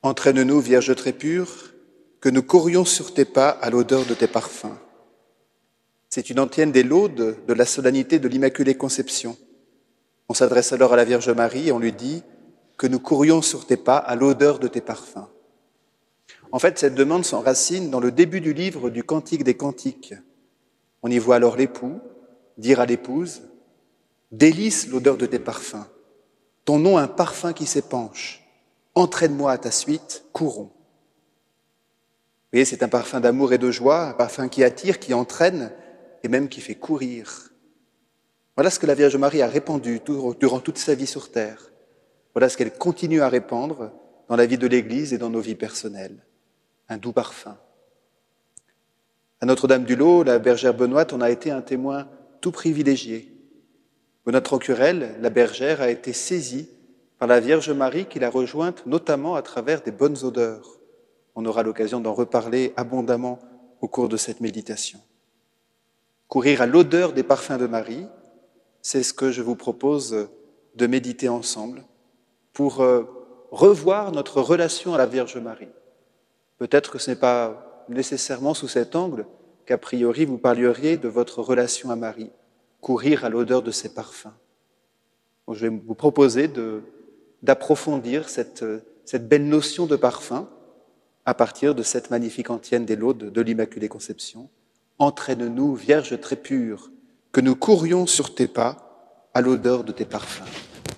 Entraîne-nous, Vierge très pure, que nous courions sur tes pas à l'odeur de tes parfums. C'est une antienne des laudes de la solennité de l'Immaculée Conception. On s'adresse alors à la Vierge Marie et on lui dit que nous courions sur tes pas à l'odeur de tes parfums. En fait, cette demande s'enracine dans le début du livre du Cantique des Cantiques. On y voit alors l'époux dire à l'épouse « Délice l'odeur de tes parfums, ton nom un parfum qui s'épanche, entraîne-moi à ta suite, courons ». Vous voyez, c'est un parfum d'amour et de joie, un parfum qui attire, qui entraîne et même qui fait courir. Voilà ce que la Vierge Marie a répandu durant toute sa vie sur terre. Voilà ce qu'elle continue à répandre dans la vie de l'Église et dans nos vies personnelles. Un doux parfum. À Notre-Dame-du-Lot, la bergère Benoîte en a été un témoin tout privilégié. Benoîte Roquerel, la bergère, a été saisie par la Vierge Marie qui l'a rejointe notamment à travers des bonnes odeurs. On aura l'occasion d'en reparler abondamment au cours de cette méditation. Courir à l'odeur des parfums de Marie, c'est ce que je vous propose de méditer ensemble pour revoir notre relation à la Vierge Marie. Peut-être que ce n'est pas nécessairement sous cet angle qu'a priori vous parleriez de votre relation à Marie, courir à l'odeur de ses parfums. Donc, je vais vous proposer d'approfondir cette belle notion de parfum à partir de cette magnifique antienne des laudes de l'Immaculée Conception. Entraîne-nous, Vierge très pure, que nous courions sur tes pas à l'odeur de tes parfums.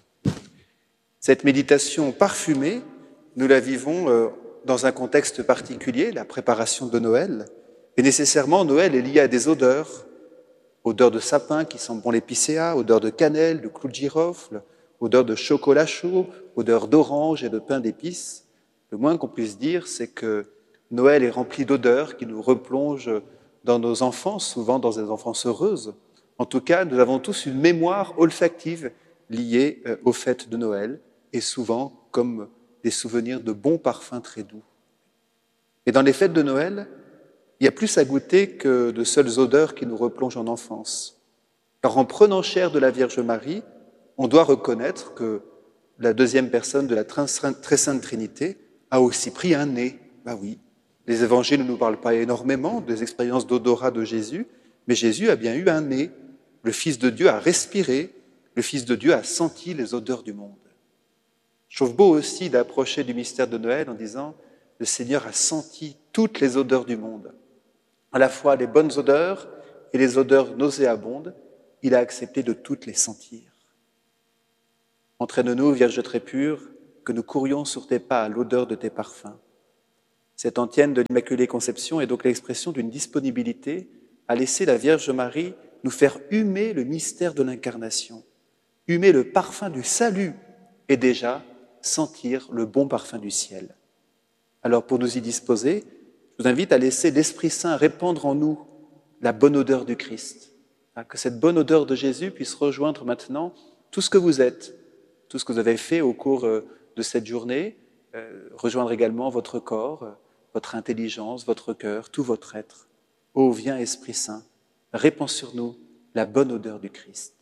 Cette méditation parfumée, nous la vivons dans un contexte particulier, la préparation de Noël. Et nécessairement, Noël est lié à des odeurs. Odeur de sapin qui sent bon l'épicéa, odeur de cannelle, de clous de girofle, odeur de chocolat chaud, odeur d'orange et de pain d'épices. Le moins qu'on puisse dire, c'est que Noël est rempli d'odeurs qui nous replongent dans nos enfances, souvent dans des enfances heureuses. En tout cas, nous avons tous une mémoire olfactive liée aux fêtes de Noël et souvent comme des souvenirs de bons parfums très doux. Et dans les fêtes de Noël, il y a plus à goûter que de seules odeurs qui nous replongent en enfance. Car en prenant chair de la Vierge Marie, on doit reconnaître que la deuxième personne de la très sainte Trinité a aussi pris un nez. Ben oui, les évangiles ne nous parlent pas énormément des expériences d'odorat de Jésus, mais Jésus a bien eu un nez. Le Fils de Dieu a respiré, le Fils de Dieu a senti les odeurs du monde. Je trouve beau aussi d'approcher du mystère de Noël en disant « Le Seigneur a senti toutes les odeurs du monde ». À la fois les bonnes odeurs et les odeurs nauséabondes, il a accepté de toutes les sentir. Entraîne-nous, Vierge très pure, que nous courions sur tes pas à l'odeur de tes parfums. Cette antienne de l'Immaculée Conception est donc l'expression d'une disponibilité à laisser la Vierge Marie nous faire humer le mystère de l'incarnation, humer le parfum du salut et déjà sentir le bon parfum du ciel. Alors pour nous y disposer, je vous invite à laisser l'Esprit Saint répandre en nous la bonne odeur du Christ. Que cette bonne odeur de Jésus puisse rejoindre maintenant tout ce que vous êtes, tout ce que vous avez fait au cours de cette journée, rejoindre également votre corps, votre intelligence, votre cœur, tout votre être. Ô viens Esprit Saint, répands sur nous la bonne odeur du Christ.